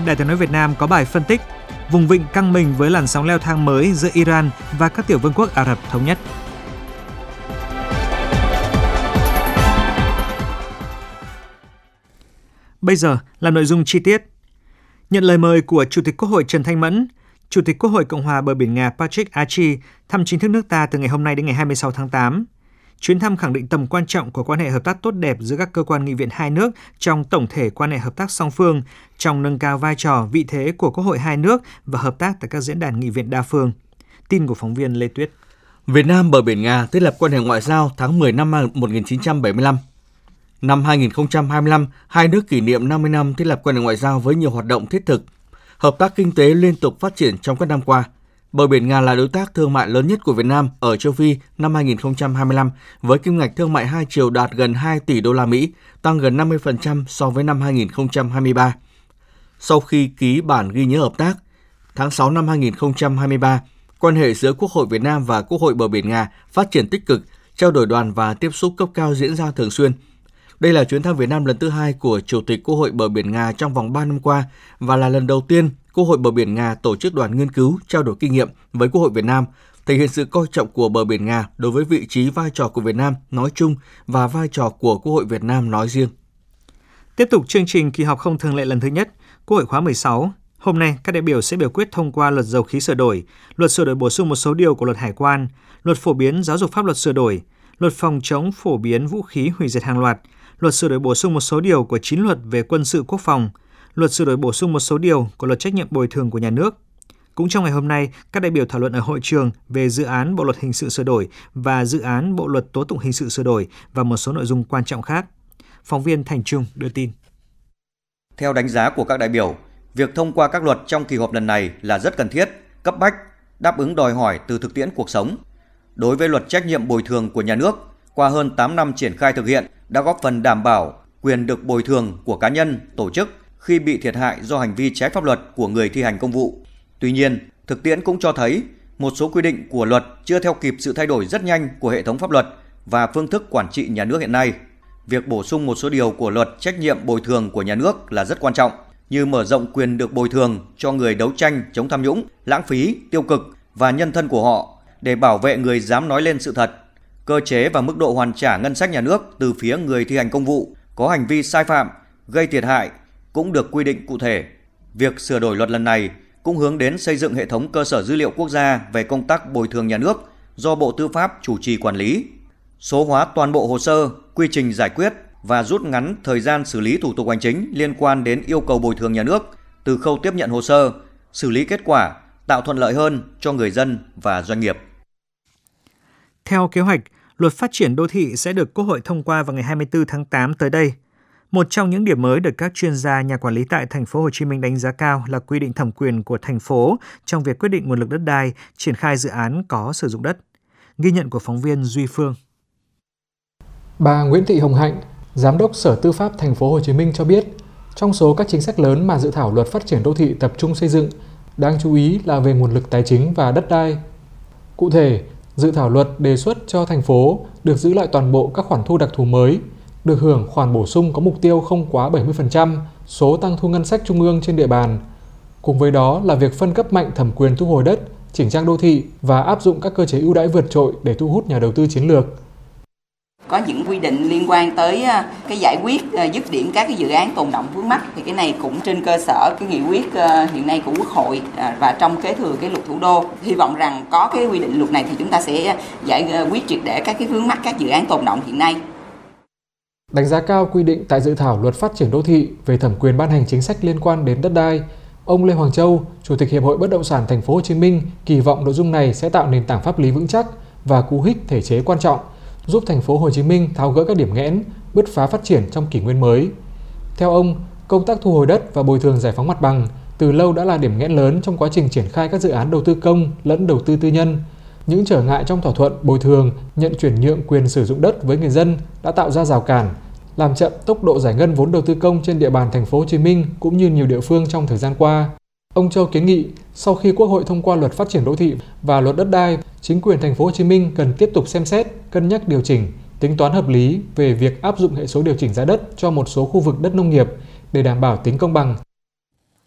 Đài Tiếng nói Việt Nam có bài phân tích vùng vịnh căng mình với làn sóng leo thang mới giữa Iran và các tiểu vương quốc Ả Rập Thống Nhất. Bây giờ là nội dung chi tiết. Nhận lời mời của Chủ tịch Quốc hội Trần Thanh Mẫn, Chủ tịch Quốc hội Cộng hòa bờ biển Nga Patrick Archie thăm chính thức nước ta từ ngày hôm nay đến ngày 26 tháng 8. Chuyến thăm khẳng định tầm quan trọng của quan hệ hợp tác tốt đẹp giữa các cơ quan nghị viện hai nước trong tổng thể quan hệ hợp tác song phương, trong nâng cao vai trò, vị thế của Quốc hội hai nước và hợp tác tại các diễn đàn nghị viện đa phương. Tin của phóng viên Lê Tuyết. Việt Nam bờ biển Nga thiết lập quan hệ ngoại giao tháng 10 năm 1975. Năm 2025, hai nước kỷ niệm 50 năm thiết lập quan hệ ngoại giao với nhiều hoạt động thiết thực. Hợp tác kinh tế liên tục phát triển trong các năm qua. Bờ biển Nga là đối tác thương mại lớn nhất của Việt Nam ở châu Phi năm 2025 với kim ngạch thương mại hai chiều đạt gần 2 tỷ đô la Mỹ, tăng gần 50% so với năm 2023. Sau khi ký bản ghi nhớ hợp tác, tháng 6 năm 2023, quan hệ giữa Quốc hội Việt Nam và Quốc hội bờ biển Nga phát triển tích cực, trao đổi đoàn và tiếp xúc cấp cao diễn ra thường xuyên. Đây là chuyến thăm Việt Nam lần thứ 2 của Chủ tịch Quốc hội bờ biển Nga trong vòng 3 năm qua và là lần đầu tiên Quốc hội bờ biển Nga tổ chức đoàn nghiên cứu, trao đổi kinh nghiệm với Quốc hội Việt Nam, thể hiện sự coi trọng của bờ biển Nga đối với vị trí vai trò của Việt Nam nói chung và vai trò của Quốc hội Việt Nam nói riêng. Tiếp tục chương trình kỳ họp không thường lệ lần thứ nhất, Quốc hội khóa 16. Hôm nay, các đại biểu sẽ biểu quyết thông qua luật dầu khí sửa đổi, luật sửa đổi bổ sung một số điều của luật hải quan, luật phổ biến giáo dục pháp luật sửa đổi, luật phòng chống phổ biến vũ khí hủy diệt hàng loạt, luật sửa đổi bổ sung một số điều của 9 luật về quân sự quốc phòng, luật sửa đổi bổ sung một số điều của luật trách nhiệm bồi thường của nhà nước. Cũng trong ngày hôm nay, các đại biểu thảo luận ở hội trường về dự án Bộ luật hình sự sửa đổi và dự án Bộ luật tố tụng hình sự sửa đổi và một số nội dung quan trọng khác. Phóng viên Thành Trung đưa tin. Theo đánh giá của các đại biểu, việc thông qua các luật trong kỳ họp lần này là rất cần thiết, cấp bách, đáp ứng đòi hỏi từ thực tiễn cuộc sống. Đối với luật trách nhiệm bồi thường của nhà nước, qua hơn 8 năm triển khai thực hiện đã góp phần đảm bảo quyền được bồi thường của cá nhân, tổ chức khi bị thiệt hại do hành vi trái pháp luật của người thi hành công vụ. Tuy nhiên, thực tiễn cũng cho thấy một số quy định của luật chưa theo kịp sự thay đổi rất nhanh của hệ thống pháp luật và phương thức quản trị nhà nước hiện nay. Việc bổ sung một số điều của luật trách nhiệm bồi thường của nhà nước là rất quan trọng, như mở rộng quyền được bồi thường cho người đấu tranh chống tham nhũng, lãng phí, tiêu cực và nhân thân của họ để bảo vệ người dám nói lên sự thật. Cơ chế và mức độ hoàn trả ngân sách nhà nước từ phía người thi hành công vụ có hành vi sai phạm, gây thiệt hại cũng được quy định cụ thể. Việc sửa đổi luật lần này cũng hướng đến xây dựng hệ thống cơ sở dữ liệu quốc gia về công tác bồi thường nhà nước do Bộ Tư pháp chủ trì quản lý, số hóa toàn bộ hồ sơ, quy trình giải quyết và rút ngắn thời gian xử lý thủ tục hành chính liên quan đến yêu cầu bồi thường nhà nước từ khâu tiếp nhận hồ sơ, xử lý kết quả, tạo thuận lợi hơn cho người dân và doanh nghiệp. Theo kế hoạch, luật phát triển đô thị sẽ được Quốc hội thông qua vào ngày 24 tháng 8 tới đây. Một trong những điểm mới được các chuyên gia, nhà quản lý tại thành phố Hồ Chí Minh đánh giá cao là quy định thẩm quyền của thành phố trong việc quyết định nguồn lực đất đai, triển khai dự án có sử dụng đất. Ghi nhận của phóng viên Duy Phương. Bà Nguyễn Thị Hồng Hạnh, Giám đốc Sở Tư pháp thành phố Hồ Chí Minh cho biết, trong số các chính sách lớn mà dự thảo luật phát triển đô thị tập trung xây dựng, đáng chú ý là về nguồn lực tài chính và đất đai. Cụ thể, dự thảo luật đề xuất cho thành phố được giữ lại toàn bộ các khoản thu đặc thù mới, được hưởng khoản bổ sung có mục tiêu không quá 70% số tăng thu ngân sách trung ương trên địa bàn. Cùng với đó là việc phân cấp mạnh thẩm quyền thu hồi đất, chỉnh trang đô thị và áp dụng các cơ chế ưu đãi vượt trội để thu hút nhà đầu tư chiến lược. Có những quy định liên quan tới cái giải quyết dứt điểm các cái dự án tồn đọng vướng mắc, thì cái này cũng trên cơ sở cái nghị quyết hiện nay của Quốc hội và trong kế thừa cái luật thủ đô. Hy vọng rằng có cái quy định luật này thì chúng ta sẽ giải quyết triệt để các cái vướng mắc các dự án tồn đọng hiện nay. Đánh giá cao quy định tại dự thảo luật phát triển đô thị về thẩm quyền ban hành chính sách liên quan đến đất đai, ông Lê Hoàng Châu, Chủ tịch Hiệp hội Bất động sản thành phố Hồ Chí Minh kỳ vọng nội dung này sẽ tạo nền tảng pháp lý vững chắc và cú hích thể chế quan trọng, giúp thành phố Hồ Chí Minh tháo gỡ các điểm nghẽn, bứt phá phát triển trong kỷ nguyên mới. Theo ông, công tác thu hồi đất và bồi thường giải phóng mặt bằng từ lâu đã là điểm nghẽn lớn trong quá trình triển khai các dự án đầu tư công lẫn đầu tư tư nhân. Những trở ngại trong thỏa thuận bồi thường, nhận chuyển nhượng quyền sử dụng đất với người dân đã tạo ra rào cản, làm chậm tốc độ giải ngân vốn đầu tư công trên địa bàn thành phố Hồ Chí Minh cũng như nhiều địa phương trong thời gian qua. Ông Châu kiến nghị sau khi Quốc hội thông qua luật phát triển đô thị và luật đất đai, chính quyền thành phố Hồ Chí Minh cần tiếp tục xem xét, cân nhắc điều chỉnh, tính toán hợp lý về việc áp dụng hệ số điều chỉnh giá đất cho một số khu vực đất nông nghiệp để đảm bảo tính công bằng.